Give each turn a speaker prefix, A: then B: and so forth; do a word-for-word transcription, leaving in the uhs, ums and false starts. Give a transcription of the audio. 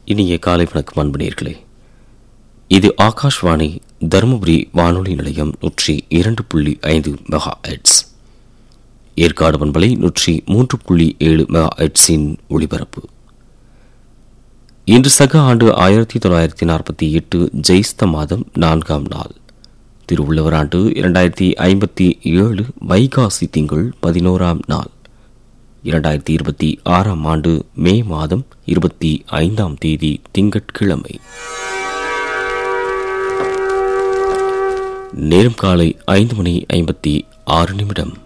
A: இனிய காலை வணக்கம் அன்பனேர்களே. இது ஆகாஷ்வாணி தருமபுரி வானொலி நிலையம் நூற்றி இரண்டு புள்ளி ஐந்து மெகா ஹெர்ட்ஸ், ஏற்காடு பண்பலை நூற்றி மூன்று புள்ளி ஏழு மெகா ஹெர்ட்ஸின் ஒளிபரப்பு. இன்று சக ஆண்டு ஆயிரத்தி தொள்ளாயிரத்தி நாற்பத்தி எட்டு ஜெயிஸ்த மாதம் நான்காம் நாள், திருவள்ளுவர் ஆண்டு இரண்டாயிரத்தி ஐம்பத்தி ஏழு வைகாசி திங்கள் பதினோராம் நாள், இரண்டாயிரத்தி இருபத்தி ஆறாம் ஆண்டு மே மாதம் இருபத்தி ஐந்தாம் தேதி திங்கட்கிழமை. நேரம் காலை ஐந்து மணி ஐம்பத்தி ஆறு நிமிடம்.